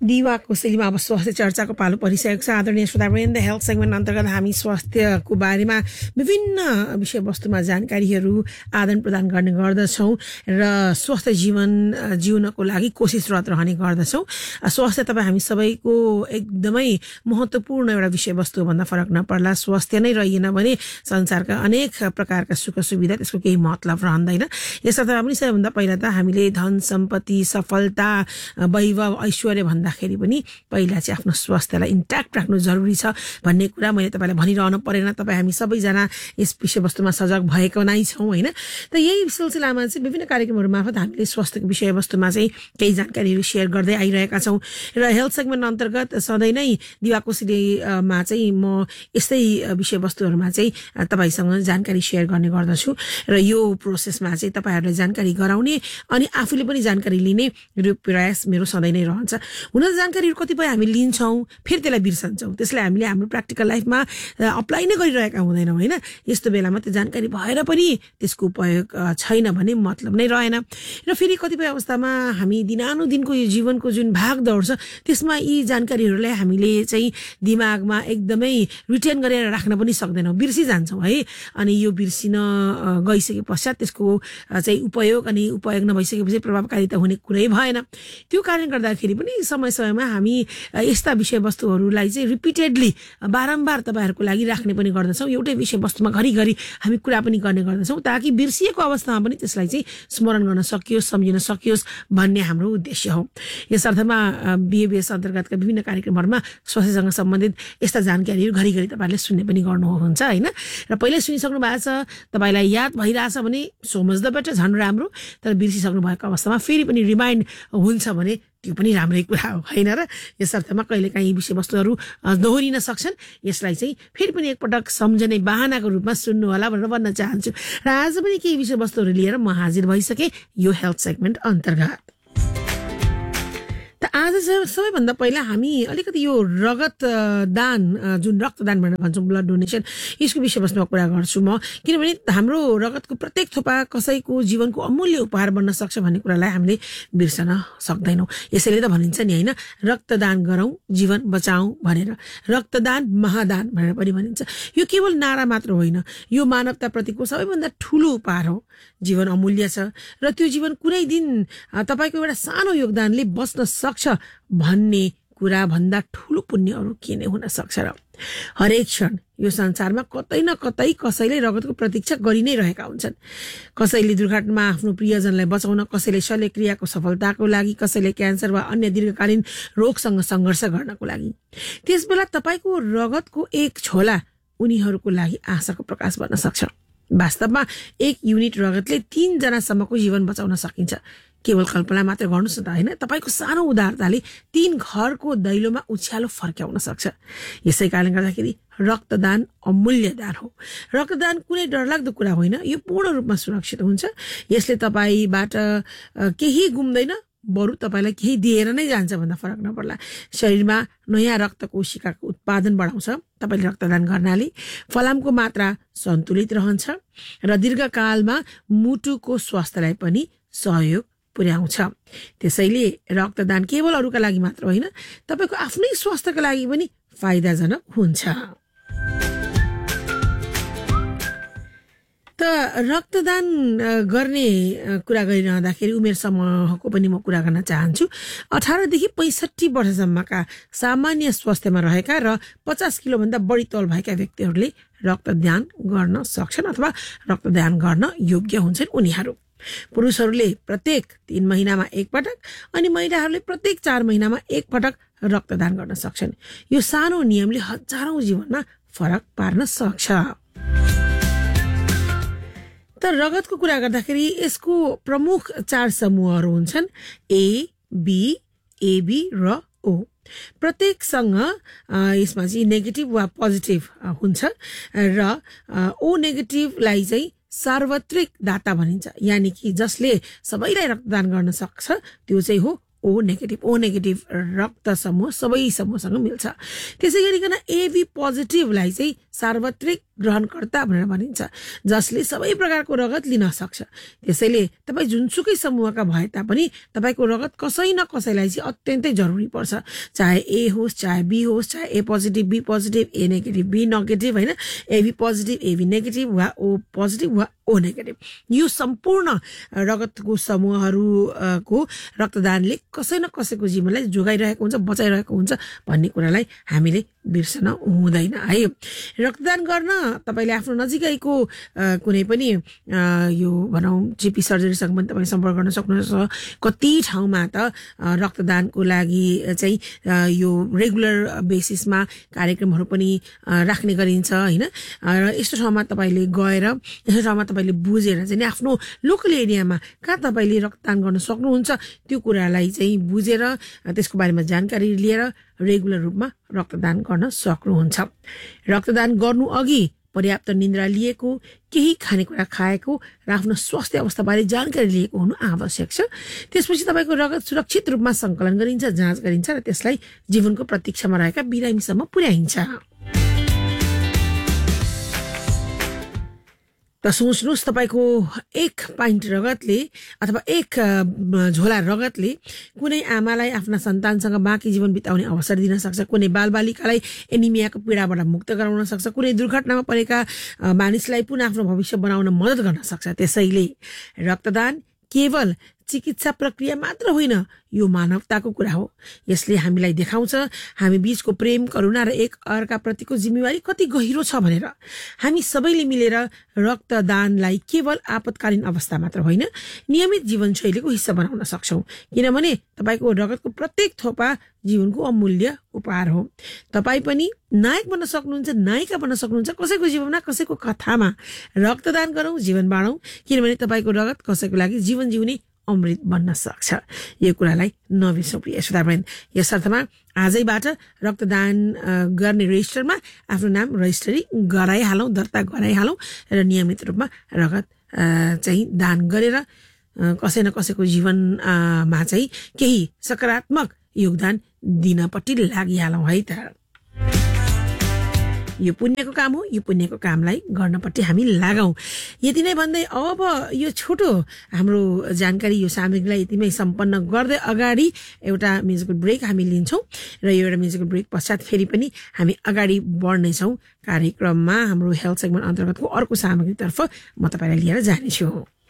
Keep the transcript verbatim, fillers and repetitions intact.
दिवा कोसेलीमा अब स्वास्थ्य चर्चाको पालो परिसकेको छ। आदरणीय श्रोतावृन्द, द हेल्थ सेगमेन्ट अन्तर्गत हामी स्वास्थ्यको बारेमा विभिन्न विषयवस्तुमा जानकारीहरू आदान प्रदान गर्ने गर्दछौँ र स्वस्थ जीवन जिउनको लागि कोसिसरत रहने गर्दछौँ। स्वास्थ्य तपाईँ हामी सबैको एकदमै महत्त्वपूर्ण एउटा विषयवस्तु भन्दा फरक नपर्ला। स्वास्थ्य नै रहिएन भने संसारका अनेक प्रकारका सुख सुविधा त्यसको केही मतलब रहँदैन। यसर्थ पनि सबैभन्दा पहिला त हामीले धन सम्पत्ति सफलता वैभव ऐश्वर्य भन्दा खेरि पनि पहिला चाहिँ आफ्नो स्वास्थ्यलाई इन्ट्याक्ट राख्नु जरुरी छ भन्ने कुरा मैले तपाईँलाई भनिरहनु परेन। तपाईँ हामी सबैजना यस विषयवस्तुमा सजग भएको नै छौँ होइन। त यही सिलसिलामा चाहिँ विभिन्न कार्यक्रमहरू मार्फत हामीले स्वास्थ्यको विषयवस्तुमा चाहिँ केही जानकारीहरू सेयर गर्दै आइरहेका छौँ र हेल्थ सेगमेन्ट अन्तर्गत सधैँ नै दिवा कोसेलीमा चाहिँ म यस्तै विषयवस्तुहरूमा चाहिँ तपाईँसँग जानकारी सेयर गर्ने गर्दछु र यो प्रोसेसमा चाहिँ तपाईँहरूलाई जानकारी गराउने अनि आफूले पनि जानकारी लिने यो प्रयास मेरो सधैँ नै रहन्छ। हुन त जानकारीहरू कतिपय हामी लिन्छौँ फेरि त्यसलाई बिर्सन्छौँ, त्यसलाई हामीले हाम्रो प्र्याक्टिकल लाइफमा अप्लाई नै गरिरहेका हुँदैनौँ होइन। यस्तो बेलामा त्यो जानकारी भएर पनि त्यसको उपयोग छैन भने मतलब नै रहेन। र फेरि कतिपय अवस्थामा हामी दिनानुदिनको यो जीवनको जुन भाग दौड छ त्यसमा यी जानकारीहरूलाई हामीले चाहिँ दिमागमा एकदमै रिटेन गरेर राख्न पनि सक्दैनौँ, बिर्सिजान्छौँ है। अनि यो बिर्सिन गइसके पश्चात त्यसको चाहिँ उपयोग अनि उपयोग नभइसकेपछि प्रभावकारिता हुने कुरै भएन। त्यो कारणले गर्दाखेरि पनि समय समयमा हामी यस्ता विषयवस्तुहरूलाई चाहिँ रिपिटेडली बारम्बार तपाईँहरूको लागि राख्ने पनि गर्दछौँ। एउटै विषयवस्तुमा घरिघरि हामी कुरा पनि गर्ने गर्दछौँ ताकि बिर्सिएको अवस्थामा पनि त्यसलाई चाहिँ स्मरण गर्न सकियोस्, सम्झिन सकियोस् भन्ने हाम्रो उद्देश्य हो। यस अर्थमा बिएबिएस अन्तर्गतका विभिन्न कार्यक्रमहरूमा स्वास्थ्यसँग सम्बन्धित यस्ता जानकारीहरू घरिघरि तपाईँहरूले सुन्ने पनि गर्नुहुन्छ होइन। र पहिल्यै सुनिसक्नु भएको छ, तपाईँलाई याद भइरहेछ भने सो मच द बेटर, झन् राम्रो। तर बिर्सिसक्नु भएको अवस्थामा फेरि पनि रिमाइन्ड हुन्छ भने त्यो पनि राम्रै कुरा हो होइन। र यस अर्थमा कहिलेकाहीँ यी विषयवस्तुहरू दोहोरिन सक्छन्, यसलाई चाहिँ फेरि पनि एकपटक सम्झने बाहनाको रूपमा सुन्नु होला भनेर भन्न चाहन्छु। र आज पनि केही विषयवस्तुहरू लिएर म हाजिर भइसकेँ यो हेल्थ सेगमेन्ट अन्तर्गत। त आज चाहिँ सबैभन्दा पहिला हामी अलिकति यो रगत दान जुन रक्तदान भनेर भन्छौँ ब्लड डोनेसन, यसको विषयवस्तुमा कुरा गर्छु म। किनभने हाम्रो रगतको प्रत्येक थोपा कसैको जीवनको अमूल्य उपहार बन्न सक्छ भन्ने कुरालाई हामीले बिर्सन सक्दैनौँ। यसैले त भनिन्छ नि होइन, रक्तदान गरौँ जीवन बचाउँ भनेर। रक्तदान महादान भनेर पनि भनिन्छ। यो केवल नारा मात्र होइन, यो मानवताप्रतिको सबैभन्दा ठुलो उपहार हो। जीवन अमूल्य छ र त्यो जीवन कुनै दिन तपाईँको एउटा सानो योगदानले बच्न सक्छ भन्ने कुरा भन्दा ठुलो पुण्य अरू के नै हुन सक्छ र। हरेक क्षण यो संसारमा कतै न कतै कसैले रगतको प्रतीक्षा गरि नै रहेका हुन्छन्। कसैले दुर्घटनामा आफ्नो प्रियजनलाई बचाउन, कसैले शल्यक्रियाको सफलताको लागि, कसैले क्यान्सर वा अन्य दीर्घकालीन रोगसँग सङ्घर्ष गर्नको लागि। त्यसबेला तपाईँको रगतको एक झोला उनीहरूको लागि आशाको प्रकाश बन्न सक्छ। वास्तवमा एक युनिट रगतले तीनजनासम्मको जीवन बचाउन सकिन्छ। केवल कल्पना मात्र गर्नुहोस् न त होइन, तपाईँको सानो उदारताले तीन घरको दैलोमा उछ्यालो फर्क्याउन सक्छ। यसै कारणले गर्दाखेरि रक्तदान अमूल्य दान हो। रक्तदान कुनै डरलाग्दो कुरा होइन, यो पूर्ण रूपमा सुरक्षित हुन्छ। यसले तपाईँबाट केही गुम्दैन, बरु तपाईँलाई केही दिएर नै जान्छ भन्दा फरक नपर्ला। शरीरमा नयाँ रक्त कोशिकाको उत्पादन बढाउँछ। तपाईँले रक्तदान गर्नाले फलामको मात्रा सन्तुलित रहन्छ र दीर्घकालमा मुटुको स्वास्थ्यलाई पनि सहयोग पुर्याउँछ। त्यसैले रक्तदान केवल अरूका लागि मात्र होइन, तपाईँको आफ्नै स्वास्थ्यको लागि पनि फाइदाजनक हुन्छ। त रक्तदान गर्ने कुरा गरिरहँदाखेरि उमेर समूहको पनि म कुरा गर्न चाहन्छु। अठारदेखि पैँसठी वर्षसम्मका सामान्य स्वास्थ्यमा रहेका र पचास किलोभन्दा बढी तौल भएका व्यक्तिहरूले रक्तदान गर्न सक्छन् अथवा रक्तदान गर्न योग्य हुन्छन् उनीहरू। पुरुषहरूले प्रत्येक तीन महिनामा एकपटक अनि महिलाहरूले प्रत्येक चार महिनामा एकपटक रक्तदान गर्न सक्छन्। यो सानो नियमले हजारौं जीवनमा फरक पार्न सक्छ। त रगतको कुरा गर्दाखेरि यसको प्रमुख चार समूहहरू हुन्छन्, ए, बी, एबी र ओ। प्रत्येकसँग यसमा चाहिँ नेगेटिभ वा पोजिटिभ हुन्छ र ओ नेगेटिभलाई चाहिँ सार्वत्रिक दाता भनिन्छ, यानि कि जसले सबैलाई रक्तदान गर्न सक्छ त्यो चाहिँ हो ओ नेगेटिभ। ओ नेगेटिभ रक्त समूह सबै समूहसँग मिल्छ। त्यसै गरिकन एबी पोजिटिभलाई चाहिँ सार्वत्रिक ग्रहणकर्ता भनेर भनिन्छ, जसले सबै प्रकारको रगत लिन सक्छ। त्यसैले तपाईँ जुनसुकै समूहका भए तापनि तपाईँको रगत कसै न कसैलाई चाहिँ अत्यन्तै जरुरी पर्छ। चाहे ए होस्, चाहे बी होस्, चाहे ए positive, be positive, A negative, be negative, होइन, एबी पोजिटिभ, एबी नेगेटिभ वा ओ पोजिटिभ वा ओ नेगेटिभ। यो सम्पूर्ण रगतको समूहहरूको रक्तदानले कसै न कसैको जीवनलाई जोगाइरहेको हुन्छ, बचाइरहेको हुन्छ भन्ने कुरालाई हामीले बिर्सन हुँदैन है। रक्तदान गर्न तपाईँले आफ्नो नजिकैको कुनै पनि यो भनौँ जेपी सर्जरीसँग पनि तपाईँ सम्पर्क गर्न सक्नुहुन्छ। कति ठाउँमा त रक्तदानको लागि चाहिँ यो रेगुलर बेसिसमा कार्यक्रमहरू पनि राख्ने गरिन्छ, होइन। र यस्तो ठाउँमा तपाईँले गएर, यस्तो ठाउँमा तपाईँले बुझेर चाहिँ आफ्नो लोकल एरियामा कहाँ तपाईँले रक्तदान गर्न सक्नुहुन्छ त्यो कुरालाई चाहिँ बुझेर त्यसको बारेमा जानकारी लिएर रेगुलर रूपमा रक्तदान गर्न सक्नुहुन्छ। रक्तदान गर्नु अघि पर्याप्त निन्द्रा लिएको, केही खानेकुरा खाएको र आफ्नो स्वास्थ्य अवस्थाबारे जानकारी लिएको हुनु आवश्यक छ। त्यसपछि तपाईँको रगत सुरक्षित रूपमा सङ्कलन गरिन्छ, जाँच गरिन्छ र त्यसलाई जीवनको प्रतीक्षामा रहेका बिरामीसम्म पुर्याइन्छ। त सोच्नुहोस्, तपाईँको एक पाइन्ट रगतले अथवा एक झोला रगतले कुनै आमालाई आफ्ना सन्तानसँग बाँकी जीवन बिताउने अवसर दिन सक्छ, कुनै बालबालिकालाई एनिमियाको पीडाबाट मुक्त गराउन सक्छ, कुनै दुर्घटनामा परेका मानिसलाई पुनः आफ्नो भविष्य बनाउन मद्दत गर्न सक्छ। त्यसैले रक्तदान केवल चिकित्सा प्रक्रिया मात्र होइन, यो मानवताको कुरा हो। यसले हामीलाई देखाउँछ हामी बीचको प्रेम, करुणा र एक अर्काप्रतिको जिम्मेवारी कति गहिरो छ भनेर। हामी सबैले मिलेर रक्तदानलाई केवल आपतकालीन अवस्था मात्र होइन, नियमित जीवनशैलीको हिस्सा बनाउन सक्छौँ, किनभने तपाईँको रगतको प्रत्येक थोपा जीवनको अमूल्य उपहार हो। तपाईँ पनि नायक बन्न सक्नुहुन्छ, नायिका बन्न सक्नुहुन्छ कसैको जीवनमा, कसैको कथामा। रक्तदान गरौँ, जीवन बाँडौँ, किनभने तपाईँको रगत कसैको लागि जीवन जिउने अमृत बन्न सक्छ। यो कुरालाई नबिर्सौँ प्रिय श्रोतावृन्द। यस अर्थमा आजैबाट रक्तदान गर्ने रेजिस्टरमा आफ्नो नाम रजिस्ट्री गराइहालौँ, दर्ता गराइहालौँ र नियमित रूपमा रगत चाहिँ दान गरेर कसै न कसैको जीवनमा चाहिँ केही सकारात्मक योगदान दिनपट्टि लागिहालौँ है त। यो पुण्यको काम हो, यो पुण्यको कामलाई गर्नपट्टि हामी लागौँ। यति नै भन्दै अब यो छोटो हाम्रो जानकारी, यो सामग्रीलाई यतिमै सम्पन्न गर्दै अगाडि एउटा म्युजिकल ब्रेक हामी लिन्छौँ र यो एउटा म्युजिकल ब्रेक पश्चात फेरि पनि हामी अगाडि बढ्नेछौँ कार्यक्रममा। हाम्रो हेल्थ सेगमेन्ट अन्तर्गतको अर्को सामग्रीतर्फ म तपाईँलाई लिएर जानेछु।